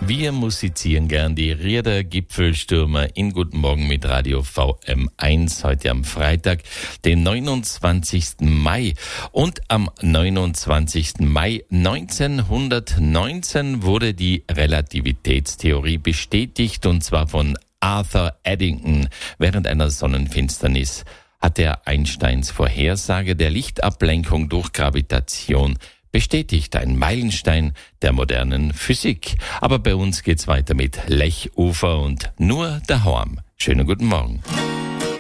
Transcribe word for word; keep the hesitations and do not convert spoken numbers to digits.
Wir musizieren gern die Rierder Gipfelstürmer in Guten Morgen mit Radio V M eins heute am Freitag, den neunundzwanzigsten Mai. Und am neunundzwanzigsten Mai neunzehnhundertneunzehn wurde die Relativitätstheorie bestätigt, und zwar von Arthur Eddington. Während einer Sonnenfinsternis hat er Einsteins Vorhersage der Lichtablenkung durch Gravitation bestätigt, ein Meilenstein der modernen Physik. Aber bei uns geht's weiter mit Lechufer und Nur daheim. Schönen guten Morgen.